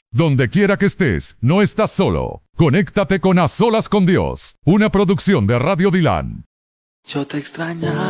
Donde quiera que estés, no estás solo. Conéctate con A Solas con Dios, una producción de Radio Dilan. Yo te extrañaba.